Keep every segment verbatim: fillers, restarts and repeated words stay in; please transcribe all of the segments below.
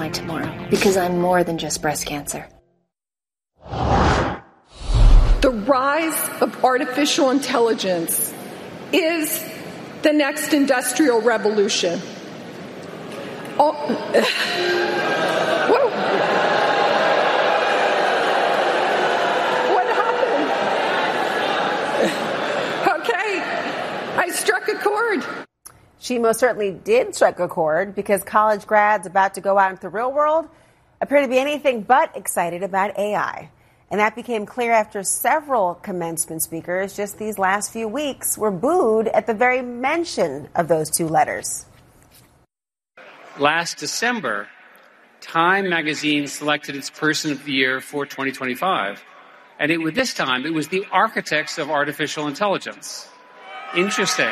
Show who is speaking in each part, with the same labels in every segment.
Speaker 1: my tomorrow, because I'm more than just breast cancer.
Speaker 2: The rise of artificial intelligence is the next industrial revolution. Oh, whoa. What happened? Okay, I struck a chord.
Speaker 3: She most certainly did strike a chord, because college grads about to go out into the real world appear to be anything but excited about A I. And that became clear after several commencement speakers just these last few weeks were booed at the very mention of those two letters.
Speaker 4: Last December, Time magazine selected its Person of the Year for twenty twenty-five. And it, this time, it was the architects of artificial intelligence. Interesting.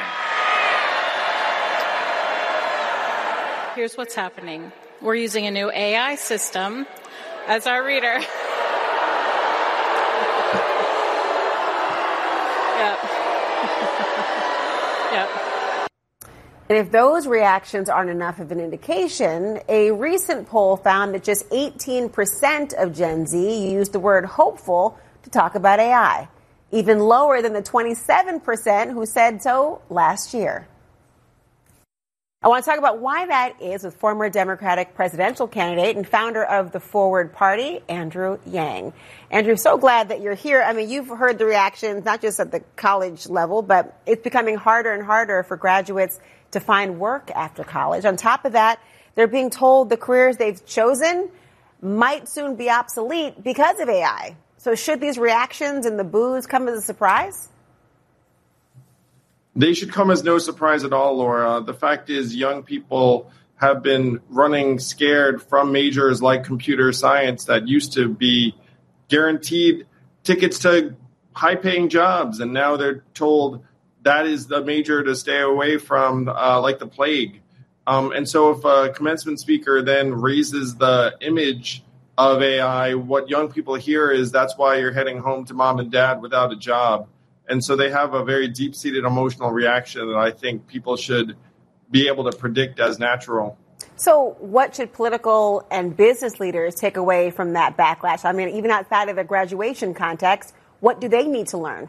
Speaker 5: Here's what's happening. We're using a new A I system as our reader. Yep. Yep.
Speaker 3: And if those reactions aren't enough of an indication, a recent poll found that just eighteen percent of Gen Z used the word hopeful to talk about A I, even lower than the twenty-seven percent who said so last year. I want to talk about why that is with former Democratic presidential candidate and founder of the Forward Party, Andrew Yang. Andrew, so glad that you're here. I mean, you've heard the reactions, not just at the college level, but it's becoming harder and harder for graduates to find work after college. On top of that, they're being told the careers they've chosen might soon be obsolete because of A I. So should these reactions and the boos come as a surprise?
Speaker 6: They should come as no surprise at all, Laura. The fact is, young people have been running scared from majors like computer science that used to be guaranteed tickets to high-paying jobs, and now they're told that is the major to stay away from, uh, like the plague. Um, and so if a commencement speaker then raises the image of A I, what young people hear is that's why you're heading home to mom and dad without a job. And so they have a very deep-seated emotional reaction that I think people should be able to predict as natural.
Speaker 3: So what should political and business leaders take away from that backlash? I mean, even outside of the graduation context, what do they need to learn?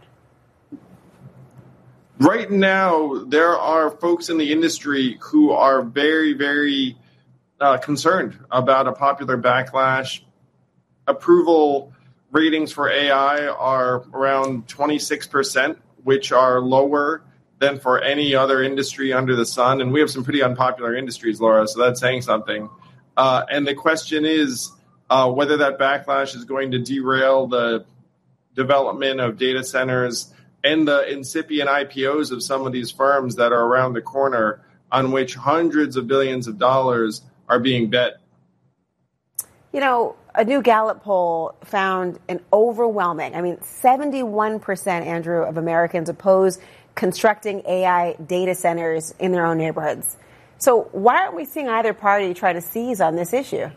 Speaker 6: Right now, there are folks in the industry who are very, very uh, concerned about a popular backlash. Approval ratings for A I are around twenty-six percent, which are lower than for any other industry under the sun. And we have some pretty unpopular industries, Laura, so that's saying something. Uh, and the question is uh, whether that backlash is going to derail the development of data centers and the incipient I P Os of some of these firms that are around the corner on which hundreds of billions of dollars are being bet.
Speaker 3: You know, a new Gallup poll found an overwhelming, I mean, seventy-one percent, Andrew, of Americans oppose constructing A I data centers in their own neighborhoods. So why aren't we seeing either party try to seize on this issue?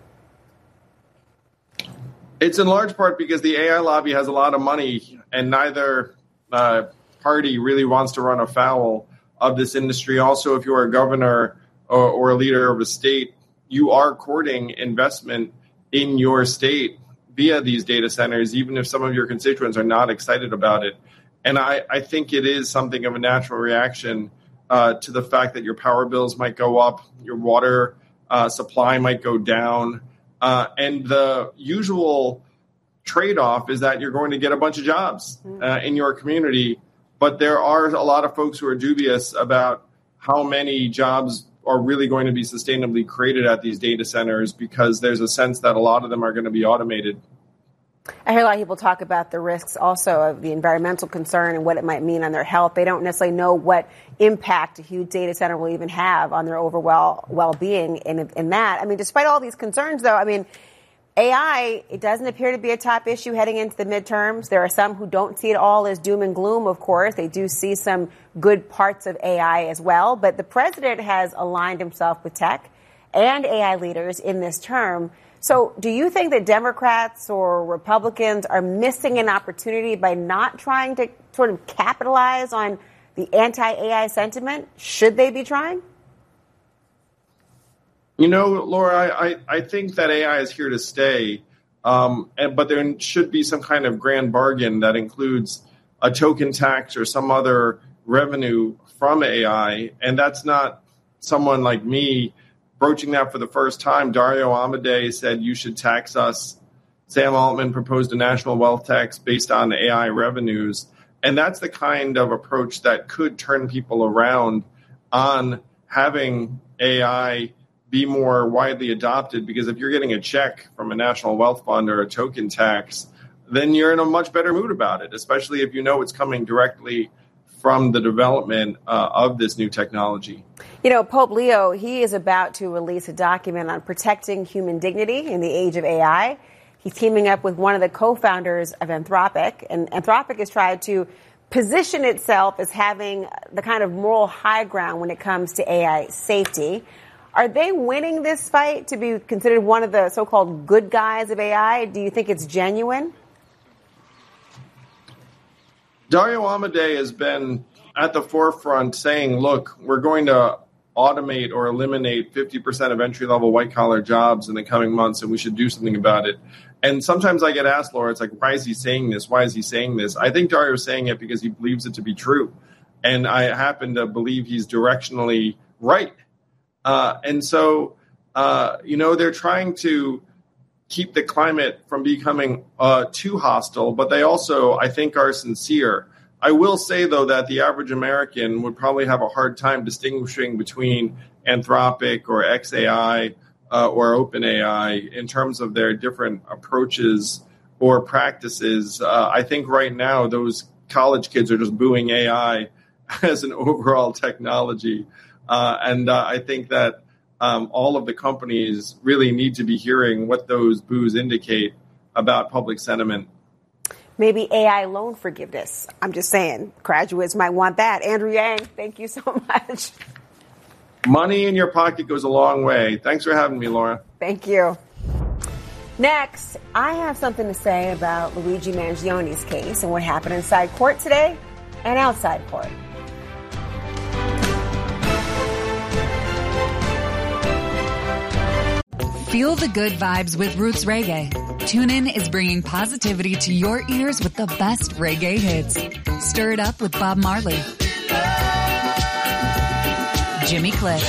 Speaker 6: It's in large part because the A I lobby has a lot of money, and neither uh, party really wants to run afoul of this industry. Also, if you're a governor or, or a leader of a state, you are courting investment in your state via these data centers, even if some of your constituents are not excited about it. And I, I think it is something of a natural reaction uh, to the fact that your power bills might go up, your water uh, supply might go down, uh, and the usual trade-off is that you're going to get a bunch of jobs uh, in your community. But there are a lot of folks who are dubious about how many jobs are really going to be sustainably created at these data centers, because there's a sense that a lot of them are going to be automated.
Speaker 3: I hear a lot of people talk about the risks also of the environmental concern and what it might mean on their health. They don't necessarily know what impact a huge data center will even have on their overall well-being in, in that. I mean, despite all these concerns, though, I mean, A I, it doesn't appear to be a top issue heading into the midterms. There are some who don't see it all as doom and gloom, of course. They do see some good parts of A I as well. But the president has aligned himself with tech and A I leaders in this term. So do you think that Democrats or Republicans are missing an opportunity by not trying to sort of capitalize on the anti-A I sentiment? Should they be trying?
Speaker 6: You know, Laura, I, I, I think that A I is here to stay, um, and, but there should be some kind of grand bargain that includes a token tax or some other revenue from A I, and that's not someone like me broaching that for the first time. Dario Amodei said you should tax us. Sam Altman proposed a national wealth tax based on A I revenues, and that's the kind of approach that could turn people around on having A I be more widely adopted, because if you're getting a check from a national wealth fund or a token tax, then you're in a much better mood about it, especially if you know it's coming directly from the development uh, of this new technology.
Speaker 3: You know, Pope Leo, he is about to release a document on protecting human dignity in the age of A I. He's teaming up with one of the co-founders of Anthropic, and Anthropic has tried to position itself as having the kind of moral high ground when it comes to A I safety. Are they winning this fight to be considered one of the so-called good guys of A I? Do you think it's genuine?
Speaker 6: Dario Amodei has been at the forefront saying, look, we're going to automate or eliminate fifty percent of entry-level white-collar jobs in the coming months, and we should do something about it. And sometimes I get asked, Laura, it's like, why is he saying this? Why is he saying this? I think Dario is saying it because he believes it to be true. And I happen to believe he's directionally right. Uh, and so, uh, you know, they're trying to keep the climate from becoming uh, too hostile, but they also, I think, are sincere. I will say, though, that the average American would probably have a hard time distinguishing between Anthropic or X A I uh, or OpenAI in terms of their different approaches or practices. Uh, I think right now those college kids are just booing A I as an overall technology. Uh, and uh, I think that um, all of the companies really need to be hearing what those boos indicate about public sentiment.
Speaker 3: Maybe A I loan forgiveness. I'm just saying, graduates might want that. Andrew Yang, thank you so much.
Speaker 6: Money in your pocket goes a long way. Thanks for having me, Laura.
Speaker 3: Thank you. Next, I have something to say about Luigi Mangioni's case and what happened inside court today and outside court.
Speaker 7: Feel the good vibes with Roots Reggae. TuneIn is bringing positivity to your ears with the best reggae hits. Stir it up with Bob Marley, Jimmy Cliff,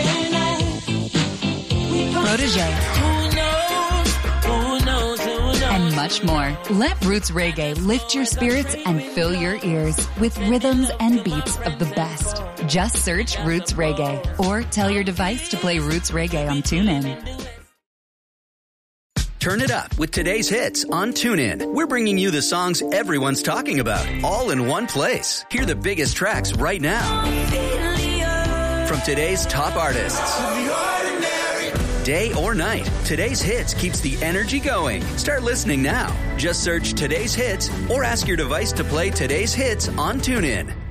Speaker 7: Protege, and much more. Let Roots Reggae lift your spirits and fill your ears with rhythms and beats of the best. Just search Roots Reggae or tell your device to play Roots Reggae on TuneIn.
Speaker 8: Turn it up with today's hits on TuneIn. We're bringing you the songs everyone's talking about, all in one place. Hear the biggest tracks right now from today's top artists. Day or night, today's hits keeps the energy going. Start listening now. Just search today's hits or ask your device to play today's hits on TuneIn.